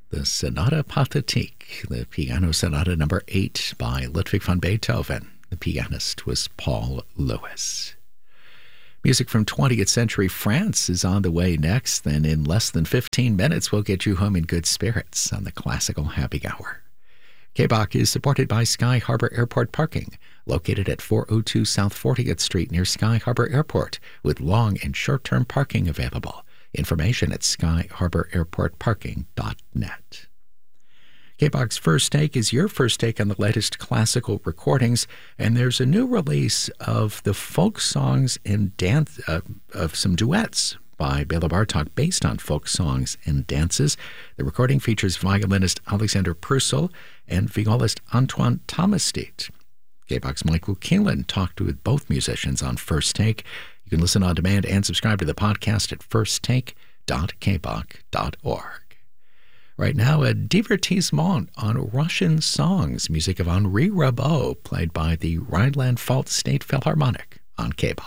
the Sonata Pathétique, the piano sonata number 8 by Ludwig van Beethoven. The pianist was Paul Lewis. Music from 20th century France is on the way next. Then in less than 15 minutes, we'll get you home in good spirits on the Classical Happy Hour. KBOC is supported by Sky Harbor Airport Parking, located at 402 South 40th Street near Sky Harbor Airport, with long and short-term parking available. Information at skyharbor-airport-parking.net. KBOC's First Take is your first take on the latest classical recordings, and there's a new release of the folk songs and dance of some duets by Bela Bartok based on folk songs and dances. The recording features violinist Alexander Purcell and violist Antoine Thomastit. KBOC's Michael Keelan talked with both musicians on First Take. You can listen on demand and subscribe to the podcast at firsttake.kboc.org. Right now, a divertissement on Russian songs, music of Henri Rabaud, played by the Rhineland-Pfalz State Philharmonic on KBOC.